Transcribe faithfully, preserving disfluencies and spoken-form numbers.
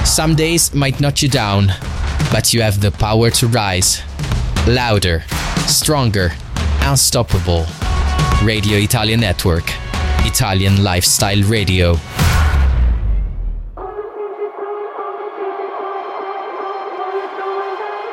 Some days might knock you down, but you have the power to rise. Louder, stronger, unstoppable. Radio Italia Network. Italian Lifestyle Radio.